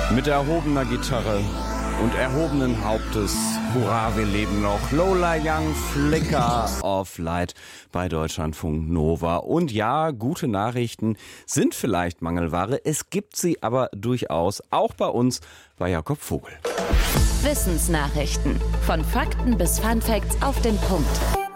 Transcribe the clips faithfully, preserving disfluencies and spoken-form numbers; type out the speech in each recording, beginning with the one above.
Mit erhobener Gitarre und erhobenen Hauptes. Hurra, wir leben noch. Lola Young, Flicker of Light bei Deutschlandfunk Nova. Und ja, gute Nachrichten sind vielleicht Mangelware. Es gibt sie aber durchaus, auch bei uns, bei Jakob Vogel. Wissensnachrichten. Von Fakten bis Funfacts auf den Punkt.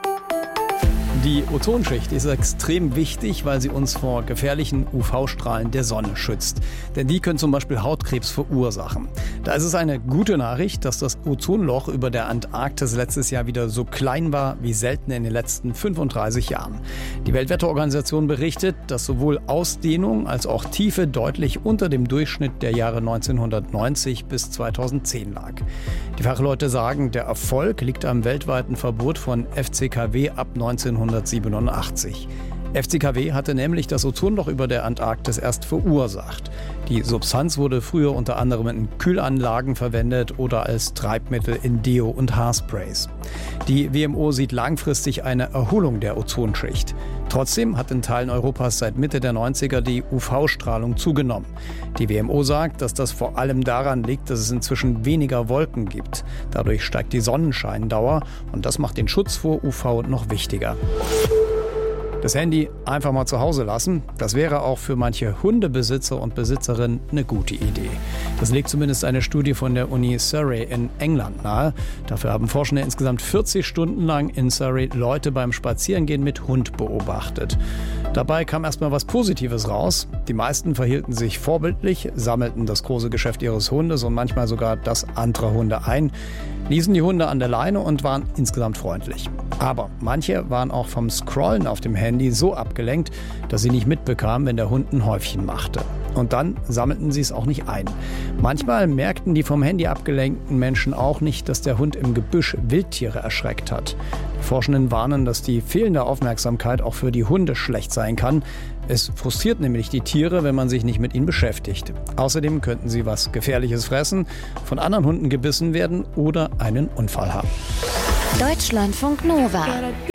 Die Ozonschicht ist extrem wichtig, weil sie uns vor gefährlichen U V-Strahlen der Sonne schützt. Denn die können zum Beispiel Hautkrebs verursachen. Da ist es eine gute Nachricht, dass das Ozonloch über der Antarktis letztes Jahr wieder so klein war wie selten in den letzten fünfunddreißig Jahren. Die Weltwetterorganisation berichtet, dass sowohl Ausdehnung als auch Tiefe deutlich unter dem Durchschnitt der Jahre neunzehnhundertneunzig bis zweitausendzehn lag. Die Fachleute sagen, der Erfolg liegt am weltweiten Verbot von F C K W ab neunzehnhundertsiebenundachtzig. F C K W hatte nämlich das Ozonloch über der Antarktis erst verursacht. Die Substanz wurde früher unter anderem in Kühlanlagen verwendet oder als Treibmittel in Deo- und Haarsprays. Die W M O sieht langfristig eine Erholung der Ozonschicht. Trotzdem hat in Teilen Europas seit Mitte der neunziger die U V-Strahlung zugenommen. Die W M O sagt, dass das vor allem daran liegt, dass es inzwischen weniger Wolken gibt. Dadurch steigt die Sonnenscheindauer und das macht den Schutz vor U V noch wichtiger. Das Handy einfach mal zu Hause lassen, das wäre auch für manche Hundebesitzer und Besitzerinnen eine gute Idee. Das legt zumindest eine Studie von der Uni Surrey in England nahe. Dafür haben Forschende insgesamt vierzig Stunden lang in Surrey Leute beim Spazierengehen mit Hund beobachtet. Dabei kam erstmal was Positives raus. Die meisten verhielten sich vorbildlich, sammelten das große Geschäft ihres Hundes und manchmal sogar das anderer Hunde ein, ließen die Hunde an der Leine und waren insgesamt freundlich. Aber manche waren auch vom Scrollen auf dem Handy so abgelenkt, dass sie nicht mitbekamen, wenn der Hund ein Häufchen machte. Und dann sammelten sie es auch nicht ein. Manchmal merkten die vom Handy abgelenkten Menschen auch nicht, dass der Hund im Gebüsch Wildtiere erschreckt hat. Die Forschenden warnen, dass die fehlende Aufmerksamkeit auch für die Hunde schlecht sein kann. Es frustriert nämlich die Tiere, wenn man sich nicht mit ihnen beschäftigt. Außerdem könnten sie was Gefährliches fressen, von anderen Hunden gebissen werden oder einen Unfall haben. Deutschlandfunk Nova.